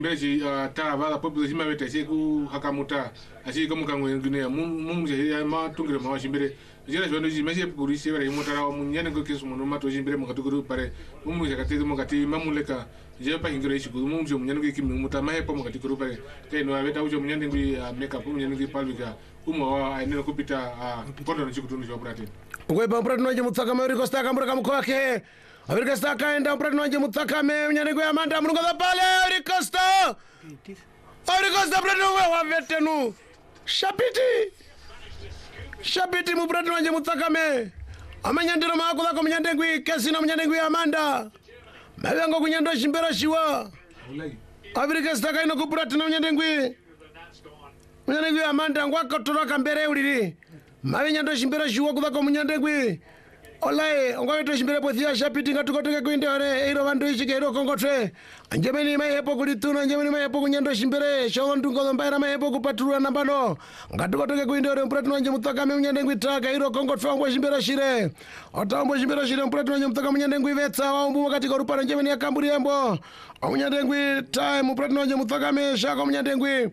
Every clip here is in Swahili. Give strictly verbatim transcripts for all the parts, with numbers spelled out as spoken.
Beji ta bala popula jima beta seku hakamuta asi kamu kangu ngine mum mum je ma tungire ma shimbere jira jono ji meje puri se bare motara o munyane ko kesu mono ma to jimbere mo katuguru pare mum je kati mo kati mamuleka je pa ingire shi mum je munyane ko kimi muta ma he pa mo kati kuru pare te no aveta ujo munyane ngi makeup munyane ngi palvika umo wa ene ko pita kodo no chikutu no brate ngwe pa brate no je mutaka mari ko sta kamura kam ko ake Amerika sta kaenda brate no je mutaka me munyane ko amanda mungo da pale Amerika sta Amerika sta brate no wa vetenu Shapiti Shapiti mu brate no je mutaka me amanyandiro makula ko munyande ngwi kesi na munyande ngwi amanda mabengo kunyando shimbera shiwa Amerika sta kaina ko brate no munyande ngwi munyande ngwi amanda ngwa kotoroka mbere uliri mabenyando shimbera shiwa kuda ko munyande ngwi Olai, ongoe to shimbere pothia Shapiti ngatukotoke kuinde ore eiro vandu ishike ero kongotre anjemeni mai hepo kulituna anjemeni mai hepo kunyando shimbere shondu ngodo mbaira mai hepo kupaturwa nambano ngatukotoke kuinde ore mpuratu nje mutaka me munyande ngwitaka iro kongotre ngwa shimbera shire otambo shimbera shire mpuratu nje mutaka munyande ngwivetsa waumbu wakati korupara anjemeni yakamburi embo munyande ngwi time mpuratu nje mutaka me shaka munyande ngwi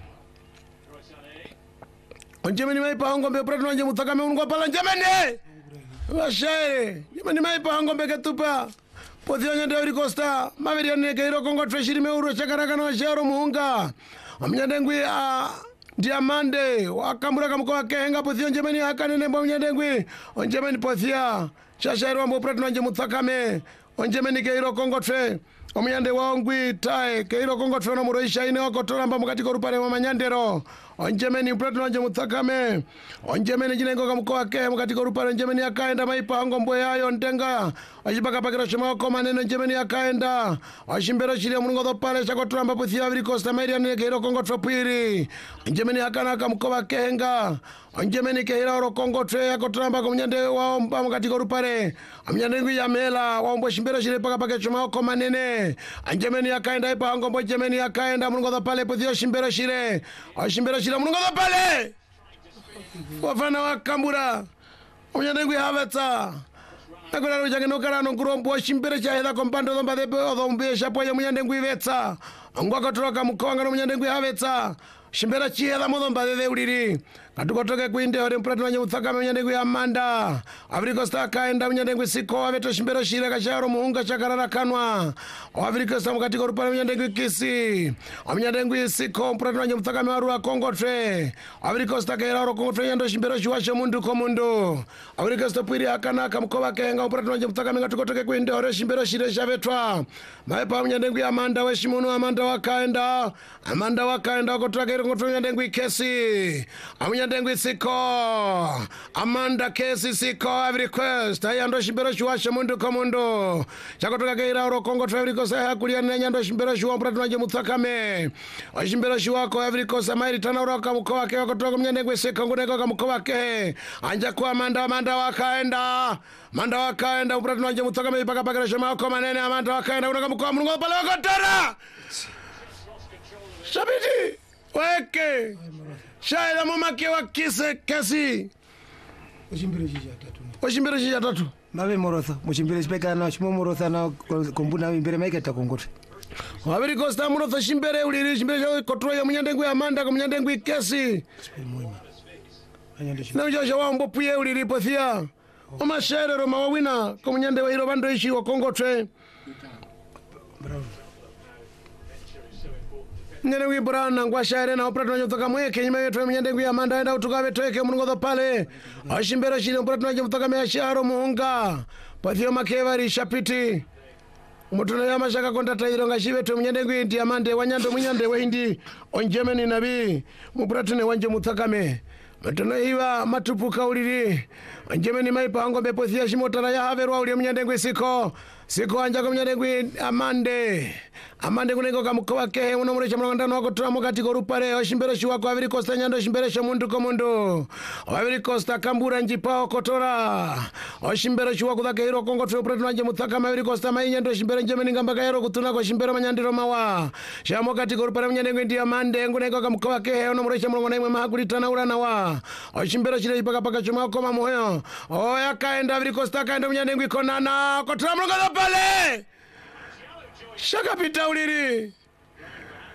anjemeni mai pa ngombe mpuratu nje mutaka me ungwa pala anjemeni Washaire, nimani mai pa ngombe ketupa. Pothio nyande uri costa, maveri ane keiro kongo treshiri me uro chakaraka na sharo muunga. Amnyande ngwi a diamande, wakamura kamko wakenga pothio njemeni hakane nembo mnyande ngwi. Onjemeni pothia, shashairo wa mpuratu nanje mutakame. Onjemeni keiro kongo tre. Omnyande waongwi tae, keiro kongo tre na muroisha ine wako toramba mkati korupare wa manyandero. Onjemeni mpuratu nanje mutakame. Onjemeni jinengo kamko wake mkati korupare onjemeni yakaenda maipa ngombo yayo ntenga. Ajibaka pakira shima wako maneno onjemeni yakaenda. Ashimbero shiri ya mrungo dhopale chako turamba puthia viri kosta mairi ya nene keiro kongo tropiri. Onjemeni yakana kamko wake henga. Onjemeni keira oro kongo tre yako turamba kumnyande waomba mkati korupare. Amnyande ngui ya mela waombo shimbero shiri paka pake shima wako manene. Onjemeni yakaenda ipa ngombo onjemeni yakaenda mrungo dhopale puthia shimbero shiri. Ashimbero shiri ya mrungo dhopale. Wafana wakambura Omnyande ngui havetsa Nakula rujage no karano ngurombo shimbere cha hela kompando dhomba dhepe odhombe shapo ya munyande ngui vetsa Ngwa kotoroka mukawanga no munyande ngui havetsa Shimbera chi hela modhomba dhepe uliri Katukotoke kuinde ore mpuratu nanje muthaka munyande ngui amanda Afrika sta kaenda munyande ngui siko waveto shimbero shire kasharo muunga chakarara kanwa Afrika sta mukati korupana munyande ngui kisi Munyande ngui siko mpuratu nanje muthaka mewarua kongo tre Afrika sta kaira oro kongo tre yando shimbero shiwashe mundu komundu Afrika sta pwiri hakana kamkoba kenga mpuratu nanje muthaka menga tukotoke kuinde ore shimbero shire shavetwa Maepa munyande ngui amanda weshimunu amanda wakaenda Amanda wakaenda wakotoka iro kongo tre munyande ngui kesi Amunyande ngui siko Amanda kesi siko every request Ayando shimbero shiwashe mundu komundu Chakotoka keira oro kongo tre every request Hakulia nyando shimbero shiwa mpuratu nanje muthakame Shimbero shiwako every request Amairi tana uro kamukowa ke wakotoka mnyande ngui siko Nguneko kamukowa ke Anja kuwa amanda amanda wakaenda Amanda wakaenda mpuratu nanje muthakame Ipaka pakira shema wako manene amanda wakaenda Nguneko kamukowa mnungo pale wakotara Shapiti Weke Shaila mumake wa kise kesi Oshimbere shija tatu Oshimbere shija tatu Mawe morotha Moshimbere shpeka na shimo morotha na kumbuna imbere maike takongote Wabiri kosta morotha shimbere uliri shimbere shawe kotro ya munyande ngui amanda kwa munyande ngui kesi Na ujasha wa mbopuye uliri pothia Oma shere roma wawina kwa munyande wa hiro bando ishi wa kongote Bravo Nyene ngui brana ngwa shaire na operatu nanyo toka mweke nyime yetu mnyende ngui amanda enda utukawe toeke munungo pale Ashimbero shiri operatu nanyo toka mea sharo muunga Pathio makevari Shapiti Mutuna ya mashaka konta tairo ngashive tu mnyende ngui inti amande wanyando mnyande wa hindi Onjemeni nabi Muperatu ne wanje mutakame Mutuna hiwa matupu kauliri Onjemeni maipa hango mepothia shimotara ya haverwa uli mnyende ngui siko Siko anja kumnyande ngui amande Amande kuneko kamukowa kehe unomure mrangandano wako turamo katiko rupare Oshimbero shiwako waviri kosta nyando shimbere shamundu komundu Waviri kosta kambura njipao kotora Oshimbero shiwako dhake hiro kongo tuwe upretu nanje muthaka Waviri kosta mai nyando shimbere njemeni ngambaka hiro kutuna kwa shimbero manyandiro mawa Shamo katiko rupare mnyande ngui ndi amande Nguneko kamukowa kehe unomure mrangandano naimwe mahagulitana urana wa Oshimbero shire ipaka paka chuma wako mamuhoyo Oya kaenda waviri kosta kaenda mnyande ngui konana Kotura mrangandano pale Shaka pita uliri